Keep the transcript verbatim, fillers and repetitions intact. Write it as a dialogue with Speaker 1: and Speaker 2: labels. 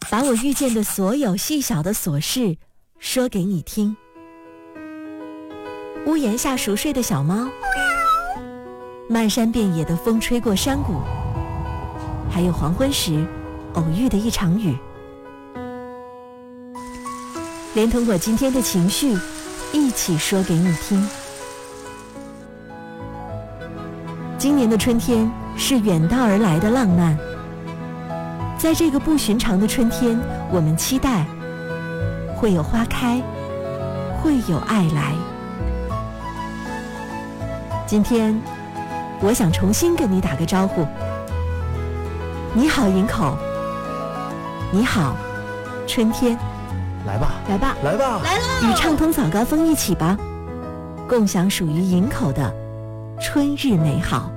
Speaker 1: 把我遇见的所有细小的琐事说给你听。屋檐下熟睡的小猫，漫山遍野的风吹过山谷，还有黄昏时偶遇的一场雨，连同我今天的情绪一起说给你听。今年的春天是远道而来的浪漫，在这个不寻常的春天，我们期待会有花开，会有爱来。今天我想重新跟你打个招呼，你好营口，你好春天，
Speaker 2: 来吧
Speaker 1: 来吧
Speaker 2: 来吧
Speaker 3: 来了，
Speaker 1: 与畅通早高峰一起吧，共享属于营口的春日美好。